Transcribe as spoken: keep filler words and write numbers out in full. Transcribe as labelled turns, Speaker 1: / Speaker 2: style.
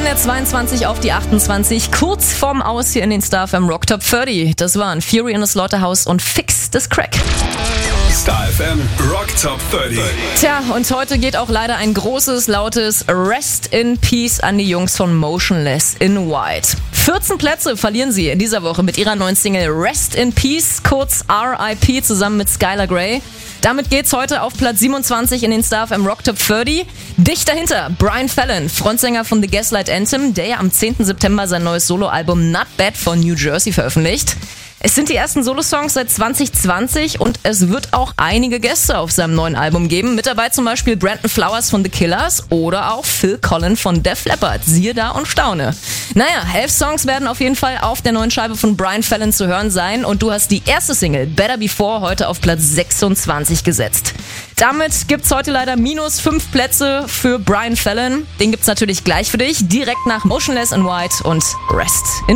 Speaker 1: der zweiundzwanzig auf die achtundzwanzig, kurz vorm Aus hier in den Star F M Rock Top dreißig. Das waren Fury in the Slaughterhouse und Fix this Crack.
Speaker 2: Star F M Rock Top dreißig.
Speaker 1: Tja, und heute geht auch leider ein großes, lautes Rest in Peace an die Jungs von Motionless in White. vierzehn Plätze verlieren sie in dieser Woche mit ihrer neuen Single Rest in Peace, kurz R I P, zusammen mit Skylar Grey. Damit geht's heute auf Platz siebenundzwanzig in den Star F M Rock Top dreißig. Dicht dahinter Brian Fallon, Frontsänger von The Gaslight Anthem, der ja am zehnten September sein neues Soloalbum Not Bad von New Jersey veröffentlicht. Es sind die ersten Solosongs seit zwanzig zwanzig und es wird auch einige Gäste auf seinem neuen Album geben. Mit dabei zum Beispiel Brandon Flowers von The Killers oder auch Phil Collen von Def Leppard. Siehe da und staune. Naja, elf Songs werden auf jeden Fall auf der neuen Scheibe von Brian Fallon zu hören sein und du hast die erste Single Better Before heute auf Platz sechsundzwanzig gesetzt. Damit gibt's heute leider minus fünf Plätze für Brian Fallon. Den gibt's natürlich gleich für dich, direkt nach Motionless in White und Rest in